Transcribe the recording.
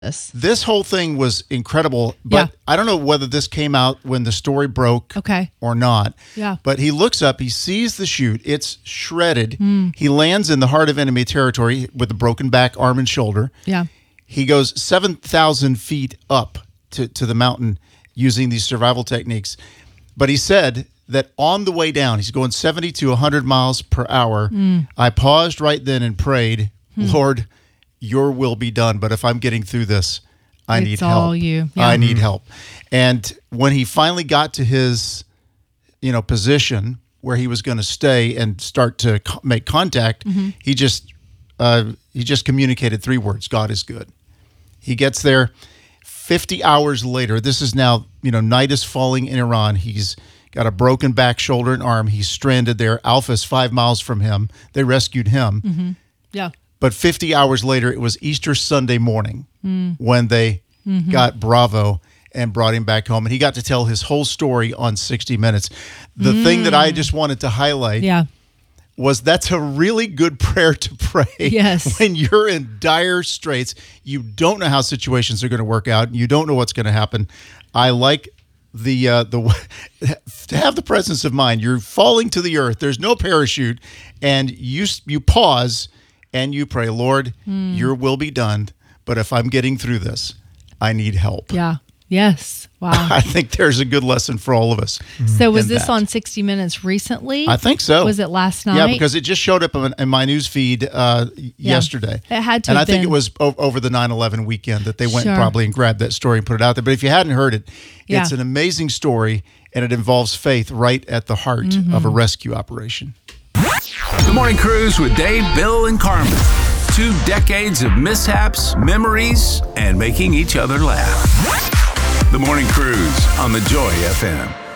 This whole thing was incredible, but I don't know whether this came out when the story broke or not. Yeah. But he looks up, he sees the chute, it's shredded. He lands in the heart of enemy territory with a broken back, arm, and shoulder. Yeah. He goes 7,000 feet up to the mountain using these survival techniques. But he said that on the way down, he's going 70 to 100 miles per hour. I paused right then and prayed, Lord, your will be done. But if I'm getting through this, I need help. All you. Yeah. I need help. And when he finally got to his, position where he was going to stay and start to make contact, he just communicated 3 words: God is good. He gets there 50 hours later. This is now, night is falling in Iran. He's got a broken back, shoulder, and arm. He's stranded there. Alpha's 5 miles from him. They rescued him. Yeah. But 50 hours later, it was Easter Sunday morning when they got Bravo and brought him back home. And he got to tell his whole story on 60 Minutes. The thing that I just wanted to highlight was that's a really good prayer to pray. Yes. When you're in dire straits, you don't know how situations are going to work out. You don't know what's going to happen. I like the to have the presence of mind. You're falling to the earth. There's no parachute, and you pause and you pray, Lord, your will be done. But if I'm getting through this, I need help. Yeah. Yes. Wow. I think there's a good lesson for all of us. So was this on 60 Minutes recently? I think so. Was it last night? Yeah, because it just showed up in my news feed yesterday. It had to and have I think been. it was over the 9/11 weekend that they went Sure. probably and grabbed that story and put it out there. But if you hadn't heard it, it's an amazing story, and it involves faith right at the heart of a rescue operation. The Morning Cruise with Dave, Bill, and Carmen. 2 decades of mishaps, memories, and making each other laugh. The Morning Cruise on the Joy FM.